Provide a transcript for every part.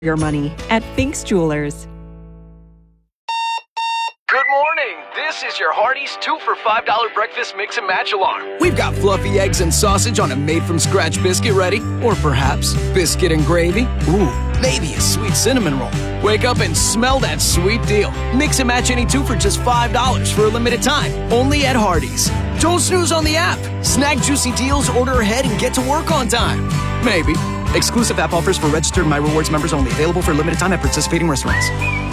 your money at Fink's Jewelers. Good morning. This is your Hardee's 2 for $5 breakfast mix and match alarm. We've got fluffy eggs and sausage on a made-from-scratch biscuit ready. Or perhaps biscuit and gravy. Ooh, maybe a sweet cinnamon roll. Wake up and smell that sweet deal. Mix and match any 2 for just $5 for a limited time. Only at Hardee's. Don't snooze on the app. Snag juicy deals, order ahead, and get to work on time. Maybe. Exclusive app offers for registered My Rewards members only. Available for a limited time at participating restaurants.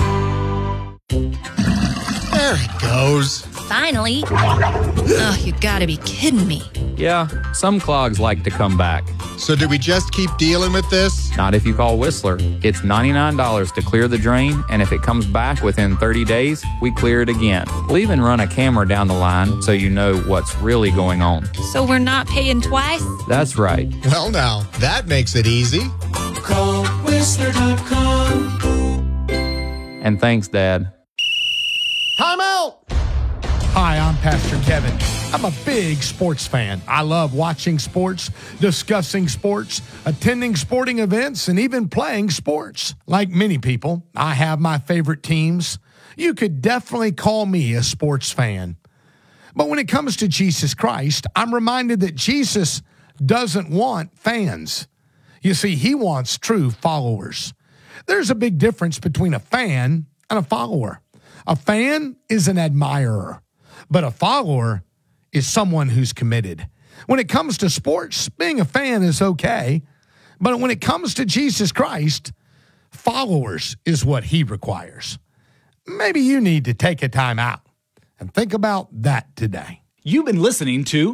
There it goes. Finally. Oh, you gotta be kidding me. Yeah, some clogs like to come back. So do we just keep dealing with this? Not if you call Whistler. It's $99 to clear the drain, and if it comes back within 30 days, we clear it again. We'll even run a camera down the line so you know what's really going on. So we're not paying twice? That's right. Well, now, that makes it easy. Call Whistler.com. And thanks, Dad. Time out! Hi, I'm Pastor Kevin. I'm a big sports fan. I love watching sports, discussing sports, attending sporting events, and even playing sports. Like many people, I have my favorite teams. You could definitely call me a sports fan. But when it comes to Jesus Christ, I'm reminded that Jesus doesn't want fans. You see, he wants true followers. There's a big difference between a fan and a follower. A fan is an admirer, but a follower is someone who's committed. When it comes to sports, being a fan is okay, but when it comes to Jesus Christ, followers is what he requires. Maybe you need to take a time out and think about that today. You've been listening to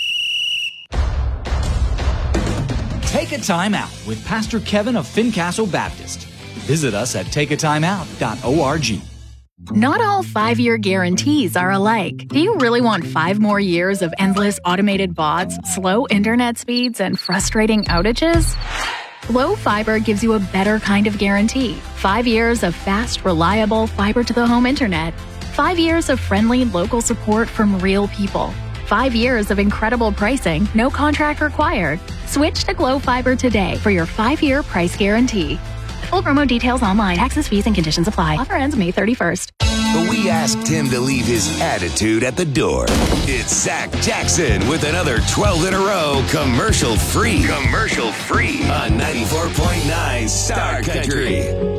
Take a Time Out with Pastor Kevin of Fincastle Baptist. Visit us at takeatimeout.org. Not all 5-year guarantees are alike. Do you really want 5 more years of endless automated bots, slow internet speeds, and frustrating outages? Glo Fiber gives you a better kind of guarantee. 5 years of fast, reliable fiber-to-the-home internet. 5 years of friendly local support from real people. 5 years of incredible pricing, no contract required. Switch to Glo Fiber today for your 5-year price guarantee. Full promo details online. Taxes, fees, and conditions apply. Offer ends May 31st. But we asked him to leave his attitude at the door. It's Zach Jackson with another 12 in a row commercial free. Commercial free on 94.9 Star Country.